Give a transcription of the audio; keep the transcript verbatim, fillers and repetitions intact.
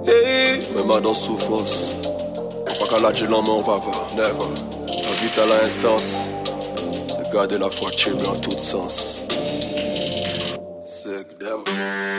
Hey, même dans souffrance. Pas qu'à la gelant, mais on va pas. Never. La vie à la intense. C'est garder la foi chillée en tout sens. C'est bien.